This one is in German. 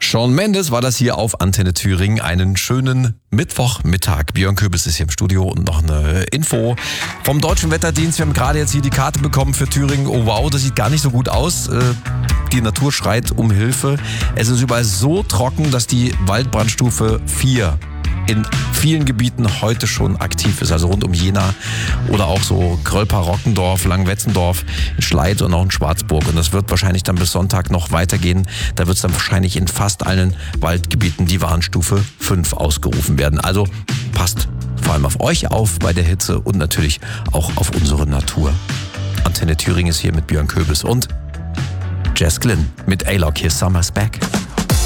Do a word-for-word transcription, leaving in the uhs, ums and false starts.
Shawn Mendes war das hier auf Antenne Thüringen. Einen schönen Mittwochmittag. Björn Köbis ist hier im Studio und noch eine Info vom Deutschen Wetterdienst. Wir haben gerade jetzt hier die Karte bekommen für Thüringen. Oh wow, das sieht gar nicht so gut aus. Die Natur schreit um Hilfe. Es ist überall so trocken, dass die Waldbrandstufe vier in vielen Gebieten heute schon aktiv ist. Also rund um Jena oder auch so Krölper, Rockendorf, Langwetzendorf, in Schleid und auch in Schwarzburg. Und das wird wahrscheinlich dann bis Sonntag noch weitergehen. Da wird es dann wahrscheinlich in fast allen Waldgebieten die Warnstufe fünf ausgerufen werden. Also passt vor allem auf euch auf bei der Hitze und natürlich auch auf unsere Natur. Antenne Thüringen ist hier mit Björn Köbis und Jess Glynn mit A-Lock. Hier Summer's Back.